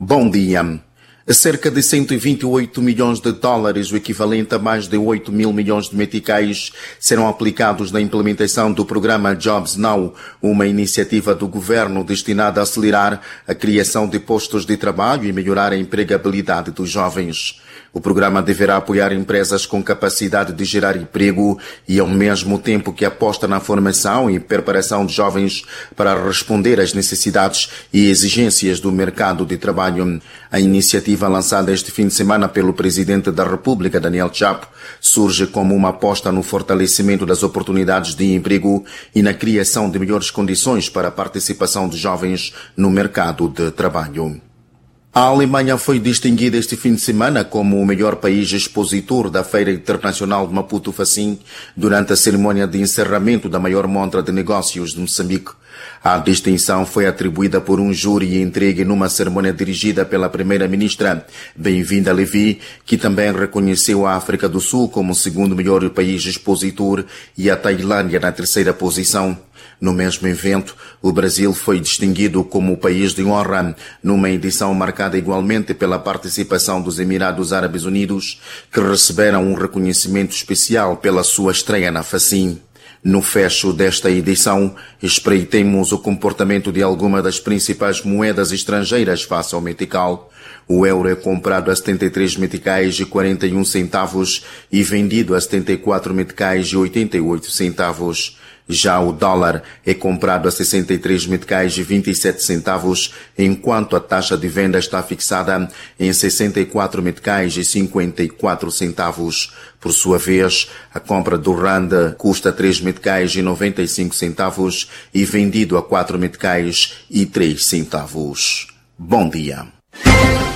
Bom dia. Cerca de 128 milhões de dólares, o equivalente a mais de 8 mil milhões de meticais, serão aplicados na implementação do programa Jobs Now, uma iniciativa do governo destinada a acelerar a criação de postos de trabalho e melhorar a empregabilidade dos jovens. O programa deverá apoiar empresas com capacidade de gerar emprego e, ao mesmo tempo que aposta na formação e preparação de jovens para responder às necessidades e exigências do mercado de trabalho. A iniciativa lançada este fim de semana pelo Presidente da República, Daniel Chapo, surge como uma aposta no fortalecimento das oportunidades de emprego e na criação de melhores condições para a participação de jovens no mercado de trabalho. A Alemanha foi distinguida este fim de semana como o melhor país expositor da Feira Internacional de Maputo Facim durante a cerimônia de encerramento da maior montra de negócios de Moçambique. A distinção foi atribuída por um júri e entregue numa cerimônia dirigida pela primeira-ministra Bem-vinda Levi, que também reconheceu a África do Sul como o segundo melhor país expositor e a Tailândia na terceira posição. No mesmo evento, o Brasil foi distinguido como o país de honra, numa edição marcada igualmente pela participação dos Emirados Árabes Unidos, que receberam um reconhecimento especial pela sua estreia na Facim. No fecho desta edição, espreitemos o comportamento de algumas das principais moedas estrangeiras face ao metical. O euro é comprado a 73 meticais e 41 centavos e vendido a 74 meticais e 88 centavos. Já o dólar é comprado a 63 meticais e 27 centavos, enquanto a taxa de venda está fixada em 64 meticais e 54 centavos. Por sua vez, a compra do rand custa 3 meticais e 95 centavos e vendido a 4 meticais e 3 centavos. Bom dia.